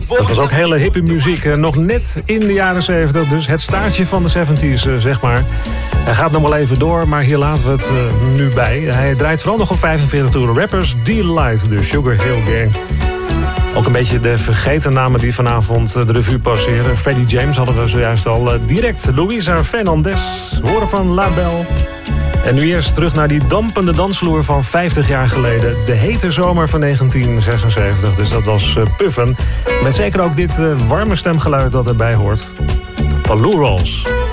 Dat was ook hele hippie muziek. Nog net in de jaren 70. Dus het staartje van de 70s, zeg maar. Hij gaat nog wel even door, maar hier laten we het nu bij. Hij draait vooral nog op 45 toeren. Rappers Delight, de Sugar Hill Gang. Ook een beetje de vergeten namen die vanavond de revue passeren. Freddie James hadden we zojuist al. Direct Luisa Fernandez, horen van La Belle. En nu eerst terug naar die dampende dansvloer van 50 jaar geleden. De hete zomer van 1976. Dus dat was Puffen. Met zeker ook dit warme stemgeluid dat erbij hoort. Van Lou Rawls.